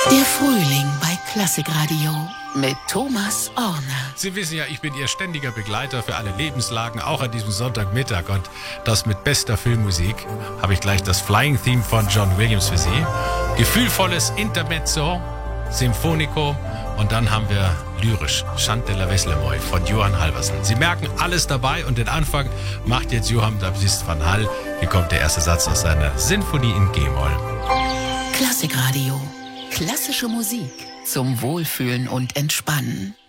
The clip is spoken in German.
Der Frühling bei Klassikradio mit Thomas Orner. Sie wissen ja, ich bin Ihr ständiger Begleiter für alle Lebenslagen, auch an diesem Sonntagmittag. Und das mit bester Filmmusik habe ich gleich das Flying Theme von John Williams für Sie. Gefühlvolles Intermezzo, Symphonico und dann haben wir lyrisch Chant de la Veslemoy von Johann Halvorsen. Sie merken, alles dabei und den Anfang macht jetzt Johann Baptiste van Hall. Hier kommt der erste Satz aus seiner Sinfonie in G-Moll. Klassikradio. Klassische Musik zum Wohlfühlen und Entspannen.